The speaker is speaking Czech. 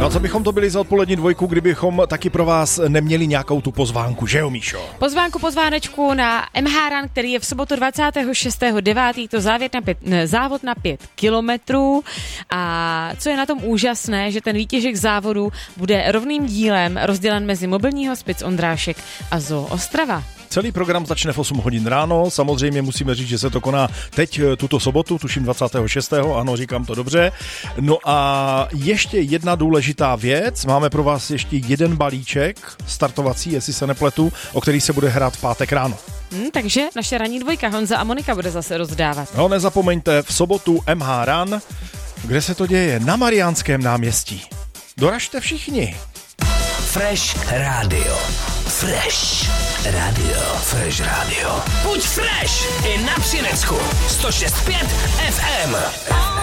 No a co bychom to byli za odpolední dvojku, kdybychom taky pro vás neměli nějakou tu pozvánku, že jo, Míšo? Pozvánečku na MH Run, který je v sobotu 26.9. To závod na 5 kilometrů. A co je na tom úžasné, že ten výtěžek závodu bude rovným dílem rozdělen mezi mobilní hospic Ondrášek a Zoo Ostrava. Celý program začne v 8 hodin ráno, samozřejmě musíme říct, že se to koná teď tuto sobotu, tuším 26. Ano, říkám to dobře. No a ještě jedna důležitá věc, máme pro vás ještě jeden balíček startovací, jestli se nepletu, o který se bude hrát v pátek ráno. Takže naše ranní dvojka Honza a Monika bude zase rozdávat. No nezapomeňte, v sobotu MH Run, kde se to děje? Na Mariánském náměstí. Doražte všichni. Fresh Radio. Fresh Radio. Fresh Radio. Buď fresh i na Přinecku. 106.5 FM.